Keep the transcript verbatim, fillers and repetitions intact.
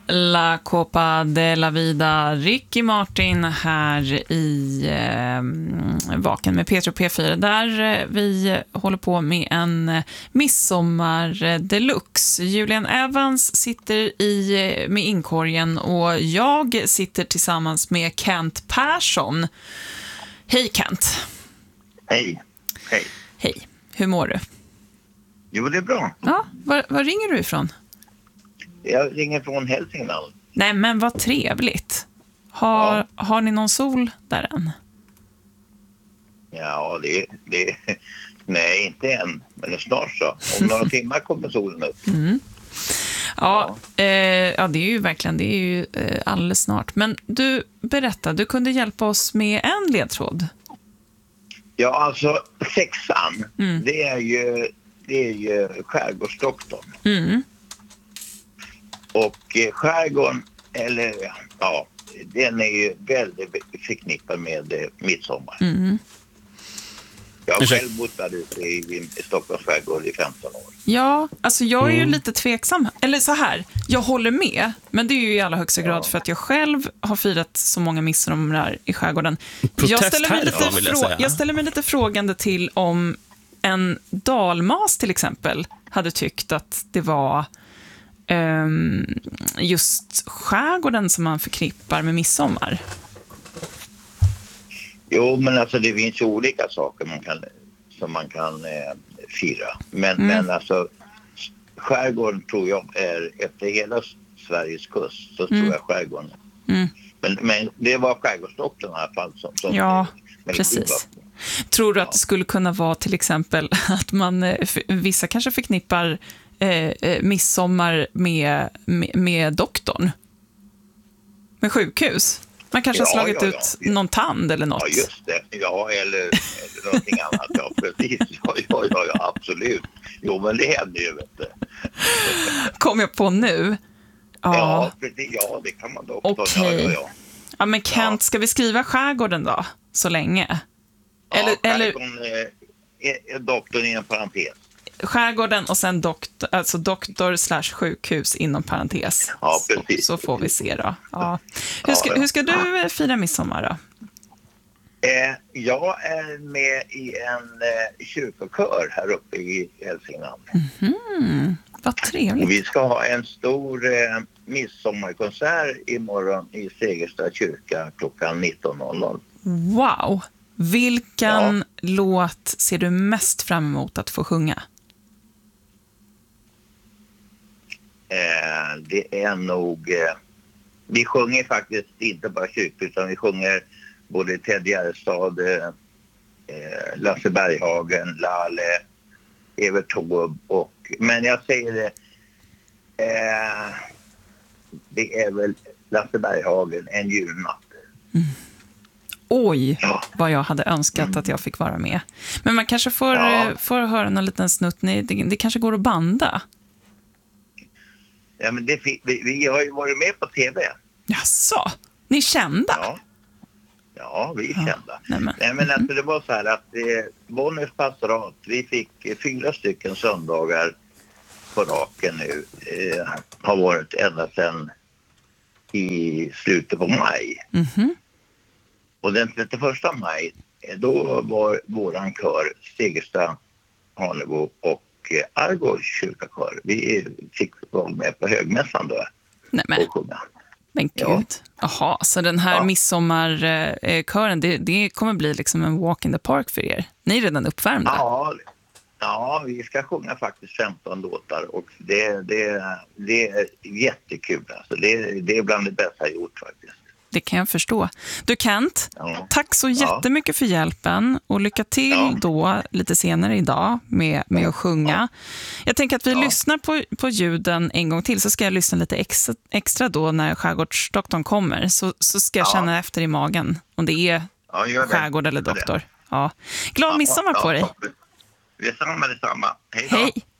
La Copa de la Vida. Ricky Martin här i eh, Vaken med P tre och P fyra, där eh, vi håller på med en midsommar deluxe. Julian Evans sitter i, med inkorgen och jag sitter tillsammans med Kent Persson. Hej Kent. Hej. Hej. Hej. Hur mår du? Jo, det är bra. Ja, var, var ringer du ifrån? Jag ringer från Hälsingland. Nej, men vad trevligt. Har, ja. har ni någon sol där än? Ja, det, det nej, inte än. Men det är snart så. Om några timmar kommer solen upp. Mm. Ja, ja. Eh, ja, det är ju verkligen, det är ju eh, alldeles snart. Men du, berätta, du kunde hjälpa oss med en ledtråd. Ja, alltså sexan, mm. det är ju, det är ju skärgårdsdoktorn. Mm. Och eh, skärgården, eller ja, den är ju väldigt förknippad med eh, midsommar. Mm. Jag har själv bott där ute i, i Stockholms skärgård i femton år. Ja, alltså jag är ju mm. lite tveksam. Eller så här, jag håller med. Men det är ju i allra högsta grad ja. för att jag själv har firat så många midsommar i skärgården. Jag ställer, mig lite vill jag, frå- jag ställer mig lite frågande till om en dalmas till exempel hade tyckt att det var um, just skärgården som man förknippar med midsommar. Jo, men alltså det finns ju olika saker man kan, som man kan eh, fira. Men, mm. men alltså skärgården tror jag är, efter hela Sveriges kust så mm. tror jag skärgården. Mm. Men, men det var skärgårdsdoktorn i alla fall som... som ja, precis. Tror du att det skulle kunna vara till exempel att man, vissa kanske förknippar eh, midsommar med, med, med doktorn? Med sjukhus? Man kanske ja, har slagit ja, ut ja. någon tand eller något. Ja, just det. Ja, eller, eller någonting annat. Ja, precis. Ja, ja, ja, ja, absolut. Jo, men det händer ju, vet du. Kom jag på nu? Ja, ja, precis. Ja, det kan man då. Okej. Ja, ja, ja. ja, men Kent, ska vi skriva skärgården då? Så länge? Eller, ja, skärgården är, är doktorn i en parentes. Skärgården och sen doktor, alltså doktor slash sjukhus inom parentes. Ja, precis. Så, så får vi se då. Ja. Hur, ska, hur ska du fira midsommar då? Eh, jag är med i en eh, kyrkokör här uppe i Hälsingland. Mm-hmm. Vad trevligt. Och vi ska ha en stor eh, midsommarkonsert imorgon i Segersta kyrka klockan nitton noll noll. Wow! Vilken ja. låt ser du mest fram emot att få sjunga? Eh, det är nog... Eh, vi sjunger faktiskt inte bara kyrka, utan vi sjunger både Ted Gärdestad, eh, Lasse Berghagen, Lalle, Evert Taube och... Men jag säger det... Eh, det är väl Lasse Berghagen, En julnatt. Mm. Oj, ja. vad jag hade önskat mm. att jag fick vara med. Men man kanske får, ja. får höra en liten snutt. Det, det kanske går att banda. Ja, men det, vi, vi har ju varit med på tv. Jaså? Ni är kända? Ja, ja vi är ja. kända. Nej, men, Nej, men alltså, det var så här att eh, Bonniers pastorat, vi fick eh, fyra stycken söndagar på raken nu. Eh, har varit ända sedan i slutet på maj. Mm-hmm. Och den trettioförsta maj, då var våran kör Segersta, Hanebo och Argårds kyrkakör. Vi fick vara med på högmässan då. Nej, men, men gud. Jaha, så den här ja. midsommarkören, det, det kommer bli liksom en walk in the park för er. Ni är redan uppvärmda. Ja, ja vi ska sjunga faktiskt femton låtar och det, det, det är jättekul. Alltså. Det, det är bland det bästa jag gjort faktiskt. Det kan jag förstå. Du Kent, ja. tack så jättemycket ja. för hjälpen och lycka till ja. då lite senare idag med, med att sjunga. Ja. Jag tänker att vi ja. lyssnar på, på ljuden en gång till, så ska jag lyssna lite extra, extra då när skärgårdsdoktorn kommer, så, så ska jag ja. känna efter i magen om det är ja, skärgård eller doktor. Ja. Glad midsommar ja, ja, på dig. Detsamma, detsamma. Hej då. Hej.